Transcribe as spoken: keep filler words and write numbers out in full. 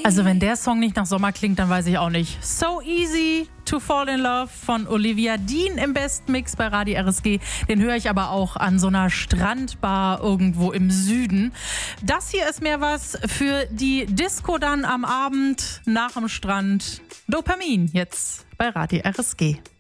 Also wenn der Song nicht nach Sommer klingt, dann weiß ich auch nicht. So Easy to Fall in Love von Olivia Dean im Bestmix bei Radio R S G. Den höre ich aber auch an so einer Strandbar irgendwo im Süden. Das hier ist mehr was für die Disco dann am Abend nach dem Strand. Dopamin jetzt bei Radio R S G.